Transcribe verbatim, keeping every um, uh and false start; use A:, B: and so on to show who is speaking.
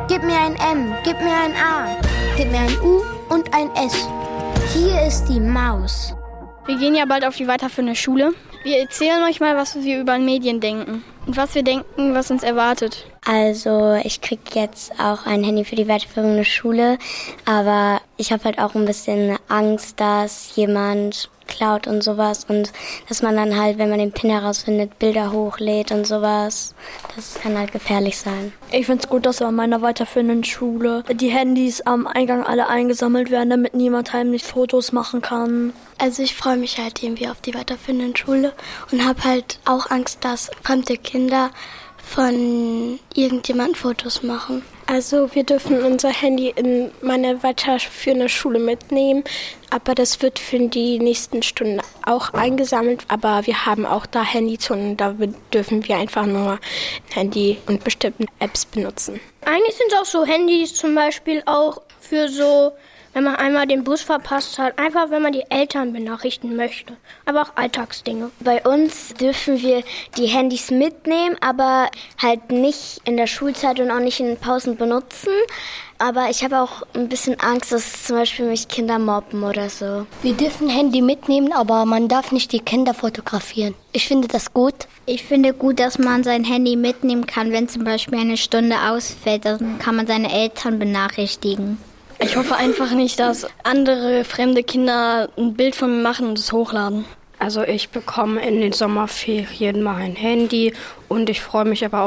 A: Gib mir ein M, gib mir ein A, gib mir ein U und ein S. Hier ist die Maus.
B: Wir gehen ja bald auf die weiterführende Schule. Wir erzählen euch mal, was wir über Medien denken und was wir denken, was uns erwartet.
C: Also ich kriege jetzt auch ein Handy für die weiterführende Schule, aber ich habe halt auch ein bisschen Angst, dass jemand klaut und sowas und dass man dann halt, wenn man den PIN herausfindet, Bilder hochlädt und sowas. Das kann halt gefährlich sein.
D: Ich finde es gut, dass an meiner weiterführenden Schule die Handys am Eingang alle eingesammelt werden, damit niemand heimlich Fotos machen kann.
E: Also ich freue mich halt irgendwie auf die weiterführende Schule und habe halt auch Angst, dass fremde Kinder von irgendjemandem Fotos machen.
F: Also wir dürfen unser Handy in meine weiterführende Schule mitnehmen, aber das wird für die nächsten Stunden auch eingesammelt. Aber wir haben auch da Handyzonen, da dürfen wir einfach nur Handy und bestimmte Apps benutzen.
G: Eigentlich sind es auch so Handys zum Beispiel auch für so, wenn man einmal den Bus verpasst hat, einfach wenn man die Eltern benachrichtigen möchte. Aber auch Alltagsdinge.
C: Bei uns dürfen wir die Handys mitnehmen, aber halt nicht in der Schulzeit und auch nicht in den Pausen benutzen. Aber ich habe auch ein bisschen Angst, dass zum Beispiel mich Kinder mobben oder so.
H: Wir dürfen Handy mitnehmen, aber man darf nicht die Kinder fotografieren. Ich finde das gut.
A: Ich finde gut, dass man sein Handy mitnehmen kann, wenn zum Beispiel eine Stunde ausfällt. Dann kann man seine Eltern benachrichtigen.
B: Ich hoffe einfach nicht, dass andere fremde Kinder ein Bild von mir machen und es hochladen.
I: Also ich bekomme in den Sommerferien mal ein Handy und ich freue mich aber auch